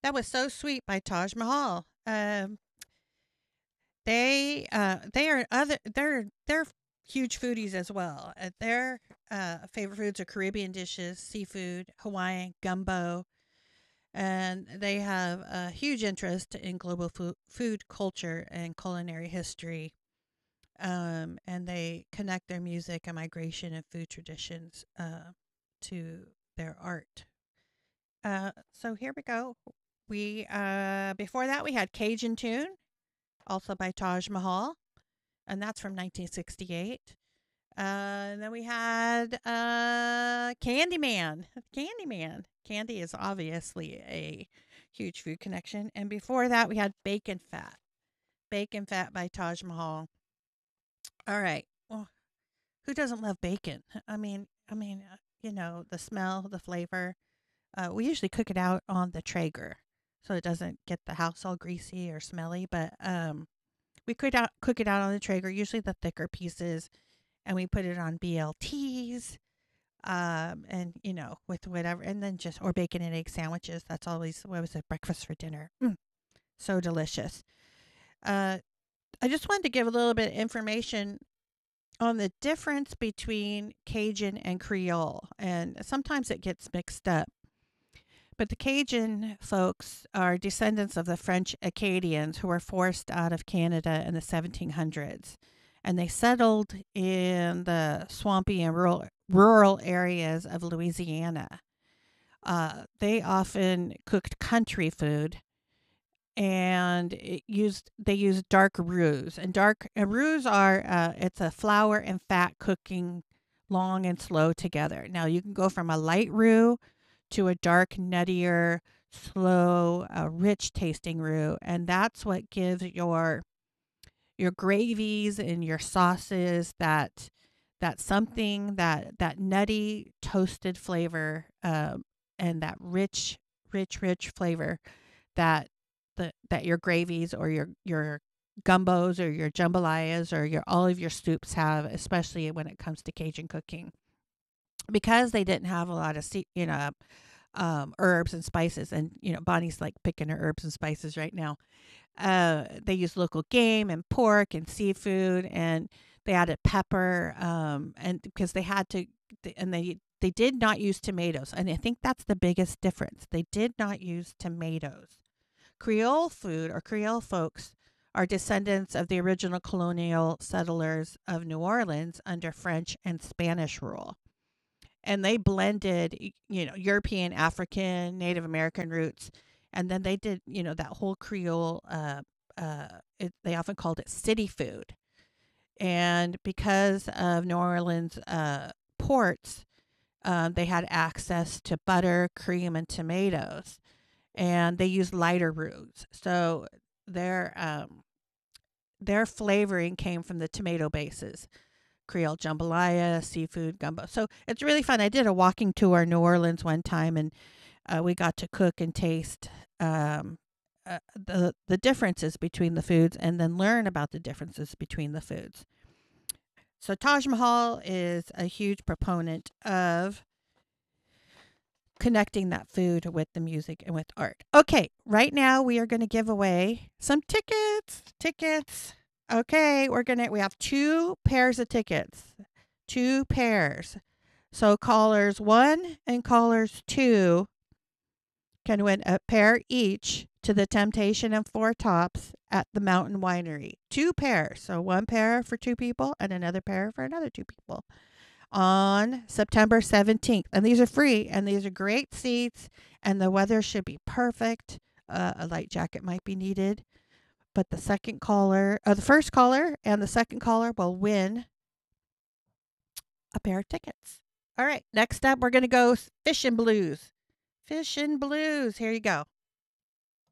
That was So Sweet by Taj Mahal. They're huge foodies as well. Their favorite foods are Caribbean dishes, seafood, Hawaiian gumbo, and they have a huge interest in global food culture and culinary history. And they connect their music and migration and food traditions to their art. So here we go. We before that we had Cajun Tune, also by Taj Mahal, and that's from 1968. And then we had Candyman. Candyman. Candy is obviously a huge food connection. And before that, we had Bacon Fat. Bacon Fat by Taj Mahal. All right. Well, who doesn't love bacon? The smell, the flavor. We usually cook it out on the Traeger, so it doesn't get the house all greasy or smelly. But we cook it out on the Traeger, usually the thicker pieces, and we put it on BLTs, and with whatever, and then just or bacon and egg sandwiches. That's always what was it, breakfast for dinner. So delicious. Uh, I just wanted to give a little bit of information on the difference between Cajun and Creole, and sometimes it gets mixed up. But the Cajun folks are descendants of the French Acadians who were forced out of Canada in the 1700s. And they settled in the swampy and rural areas of Louisiana. They often cooked country food, and they used dark roux. And dark roux are it's a flour and fat cooking long and slow together. Now you can go from a light roux to a dark, nuttier, slow, rich tasting roux, and that's what gives your gravies and your sauces that something that nutty toasted flavor, and that rich flavor that that your gravies or your gumbos or your jambalayas or your all of your soups have, especially when it comes to Cajun cooking, because they didn't have a lot of herbs and spices. And Bonnie's like picking her herbs and spices right now. They used local game and pork and seafood, and they added pepper, and because they had to, and they did not use tomatoes, and I think that's the biggest difference. They did not use tomatoes. Creole food or Creole folks are descendants of the original colonial settlers of New Orleans under French and Spanish rule. And they blended, European, African, Native American roots. And then they did, that whole Creole, they often called it city food. And because of New Orleans ports, they had access to butter, cream, and tomatoes. And they used lighter roux. So their flavoring came from the tomato bases. Creole jambalaya, seafood, gumbo. So it's really fun. I did a walking tour in New Orleans one time, and we got to cook and taste the differences between the foods, and then learn about the differences between the foods. So Taj Mahal is a huge proponent of connecting that food with the music and with art. Okay, right now we are going to give away some tickets. Tickets. Okay, we have two pairs of tickets. Two pairs. So callers 1 and callers 2 can win a pair each to the Temptation and Four Tops at the Mountain Winery. Two pairs. So one pair for two people and another pair for another two people on September 17th. And these are free, and these are great seats, and the weather should be perfect. A light jacket might be needed, but the first caller and the second caller will win a pair of tickets. All right, next up, we're going to go Fish and Blues. Fish and Blues. Here you go.